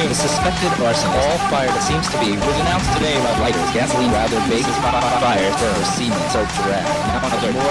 afternoon, a suspected arsonist, all fired seems to be, was announced today by lighters, gasoline rather bases fire for semen soaked rag. Now, more